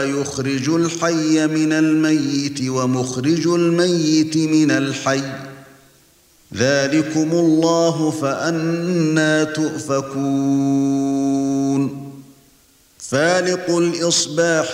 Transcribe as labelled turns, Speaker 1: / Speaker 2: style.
Speaker 1: يخرج الحي من الميت ومخرج الميت من الحي ذلكم الله فأنى تؤفكون فالق الإصباح